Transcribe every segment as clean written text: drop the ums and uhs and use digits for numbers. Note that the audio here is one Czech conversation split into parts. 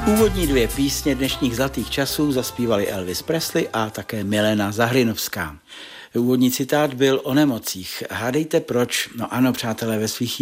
Úvodní dvě písně dnešních zlatých časů zaspívali Elvis Presley a také Milena Zahrinovská. Úvodní citát byl o nemocích. Hádejte proč? No ano, přátelé, ve svých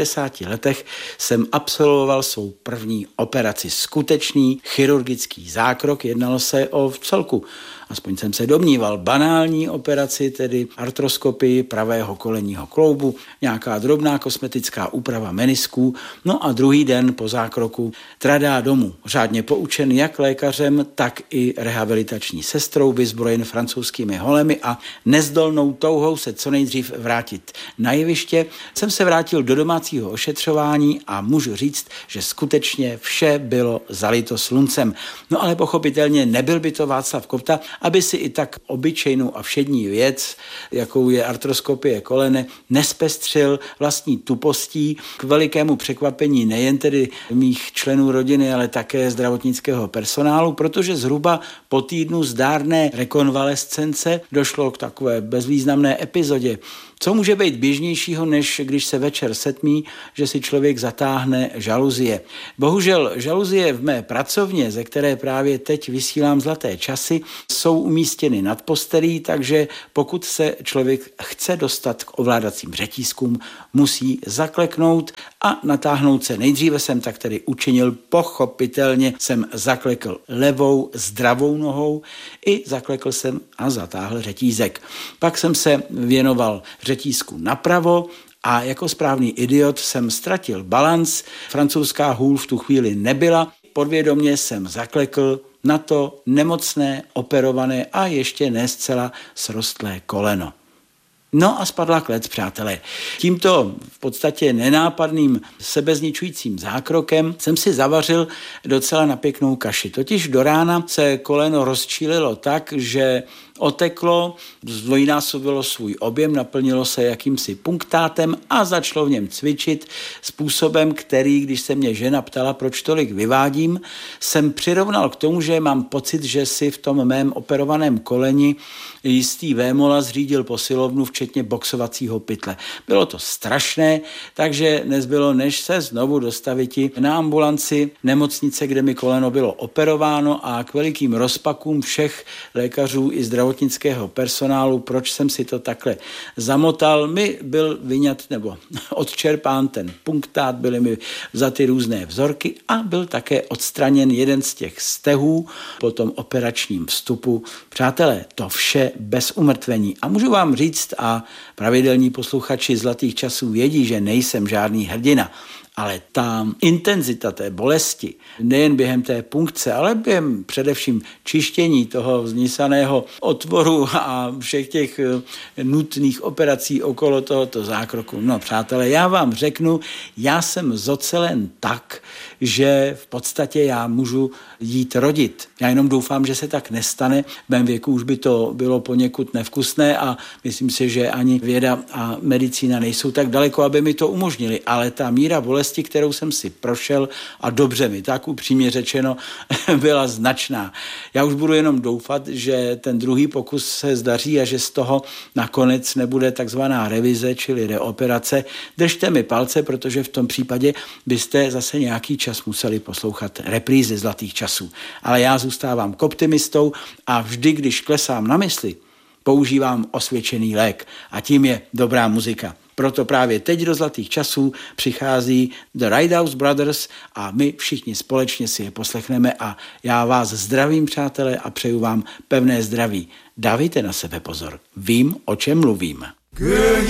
61 letech jsem absolvoval svou první operaci. Skutečný chirurgický zákrok, jednalo se o vcelku, aspoň jsem se domníval, banální operaci, tedy artroskopii pravého kolenního kloubu, nějaká drobná kosmetická úprava menisků, no a druhý den po zákroku tradá domů. Řádně poučen jak lékařem, tak i rehabilitační sestrou, vyzbrojen francouzskými holemi a nezdolnou touhou se co nejdřív vrátit na jeviště, jsem se vrátil do domácího ošetřování a můžu říct, že skutečně vše bylo zalito sluncem. No ale pochopitelně nebyl by to Václav Kopta, aby si i tak obyčejnou a všední věc, jakou je artroskopie kolene, nespestřil vlastní tupostí k velikému překvapení nejen tedy mých členů rodiny, ale také zdravotnického personálu, protože zhruba po týdnu zdárné rekonvalescence došlo k takové bezvýznamné epizodě. Co může být běžnějšího, než když se večer setmí, že si člověk zatáhne žaluzie. Bohužel žaluzie v mé pracovně, ze které právě teď vysílám zlaté časy, jsou umístěny nad postelí, takže pokud se člověk chce dostat k ovládacím řetízkům, musí zakleknout a natáhnout se. Nejdříve jsem tak tedy učinil, pochopitelně jsem zaklekl levou zdravou nohou i zaklekl jsem a zatáhl řetízek. Pak jsem se věnoval řetízku napravo a jako správný idiot jsem ztratil balanc. Francouzská hůl v tu chvíli nebyla. Podvědomě jsem zaklekl na to nemocné, operované a ještě ne zcela srostlé koleno. No a spadla klec, přátelé. Tímto v podstatě nenápadným sebezničujícím zákrokem jsem si zavařil docela na pěknou kaši. Totiž do rána se koleno rozčílilo tak, že oteklo, zdvojnásobilo svůj objem, naplnilo se jakýmsi punktátem a začalo v něm cvičit způsobem, který, když se mě žena ptala, proč tolik vyvádím, jsem přirovnal k tomu, že mám pocit, že si v tom mém operovaném koleni jistý vémola zřídil posilovnu, včetně boxovacího pytle. Bylo to strašné, takže nezbylo, než se znovu dostaviti na ambulanci nemocnice, kde mi koleno bylo operováno a k velikým rozpakům všech lékařů i zdravotnického personálu, proč jsem si to takhle zamotal, mi byl vyňat nebo odčerpán ten punktát, byly mi vzaty různé vzorky a byl také odstraněn jeden z těch stehů po tom operačním vstupu. Přátelé, to vše bez umrtvení. A můžu vám říct, a pravidelní posluchači zlatých časů vědí, že nejsem žádný hrdina, ale ta intenzita té bolesti, nejen během té punkce, ale během především čištění toho vznisaného otvoru a všech těch nutných operací okolo tohoto zákroku. No přátelé, já vám řeknu, já jsem zocelen tak, že v podstatě já můžu jít rodit. Já jenom doufám, že se tak nestane. V mém věku už by to bylo poněkud nevkusné a myslím si, že ani věda a medicína nejsou tak daleko, aby mi to umožnili. Ale ta míra bolesti, kterou jsem si prošel a dobře mi, tak upřímně řečeno, byla značná. Já už budu jenom doufat, že ten druhý pokus se zdaří a že z toho nakonec nebude takzvaná revize, čili reoperace. Držte mi palce, protože v tom případě byste zase nějaký čas museli poslouchat reprízy zlatých časů. Ale já zůstávám optimistou a vždy, když klesám na mysli, používám osvědčený lék a tím je dobrá muzika. Proto právě teď do zlatých časů přichází The Ridehouse Brothers a my všichni společně si je poslechneme a já vás zdravím, přátelé, a přeju vám pevné zdraví. Dávejte na sebe pozor. Vím, o čem mluvím. Girl,